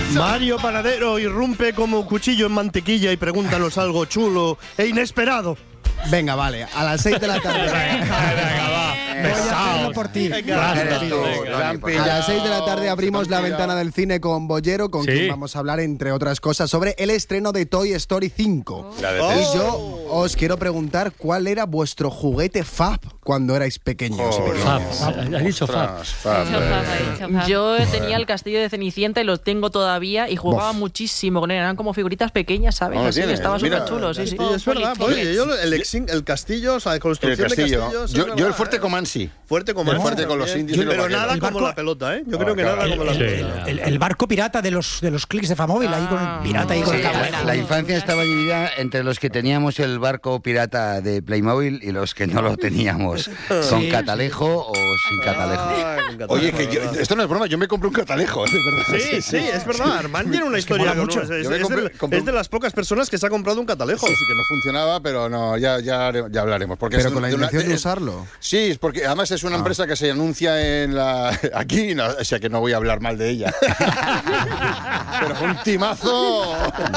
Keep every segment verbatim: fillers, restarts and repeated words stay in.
Mario Panadero irrumpe como cuchillo en mantequilla y pregúntanos algo chulo e inesperado. Venga, vale, a las seis de la tarde. Venga, va. Voy a hacerlo por ti. Venga, Eres tú, venga. Tony, A las seis de la tarde abrimos la ventana del cine con Bollero, con Sí. quien vamos a hablar, entre otras cosas, sobre el estreno de Toy Story cinco. La de Oh. Y yo os quiero preguntar cuál era vuestro juguete fab cuando erais pequeños. y Fab. pequeñas. Has dicho Fab. Ostras, Fab, eh. Yo tenía el castillo de Cenicienta y lo tengo todavía y jugaba muchísimo con él. Eran como figuritas pequeñas, ¿sabes? No, lo Así, tienes, estaba mira. súper chulo, sí, sí. Sí, es verdad, oye, yo el, exin- el castillo, o sea, la El construcción de castillo. castillos. es Yo, yo verdad, el fuerte ¿eh? Comansi. Fuerte como El fuerte con los indios y los Pero vaqueros. nada El como barco- la pelota, ¿eh? Yo Ah, creo que claro. nada como la Sí, pelota. El, el barco pirata de los de los clics de Famóvil, ahí con el pirata y con Sí, el cable. buena. La infancia estaba dividida entre los que teníamos el barco pirata de Playmobil y los que no lo teníamos, con Sí. catalejo o sin catalejo. Ay, me encanta, Oye, es que yo, verdad. esto no es broma, yo me compré un catalejo, de verdad. Sí, sí, es verdad. Armand tiene una Es que historia mola con mucho. uno. Es, Yo me es compré- de, compré es de las pocas personas que se ha comprado un catalejo. Sí, sí, que no funcionaba, pero no, ya, ya, ya hablaremos. Porque Pero es con la de una- intención de es- usarlo. Sí, es porque además es una empresa que se anuncia en la aquí, no, o sea que no voy a hablar mal de ella. Pero fue un timazo.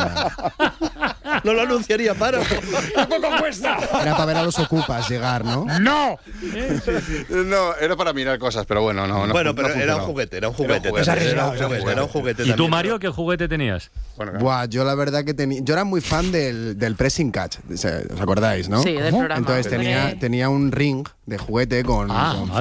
No lo anunciaría para. ¿Qué poco cuesta? Era para ver a los ocupas llegar, ¿no? ¡No! No, era para mirar cosas, pero bueno, no. no Bueno, fun- pero no era un funcionó. juguete, era un Era un juguete. juguete, también, era Era un un juguete, juguete. era un juguete. ¿Y tú, también. Mario, qué juguete tenías? Bueno, claro. Buah, yo la verdad que tenía. Yo era muy fan del, del pressing catch. ¿Os acordáis, no? Sí, del programa. Entonces tenía, Hombre. tenía un ring de juguete con, Ah, con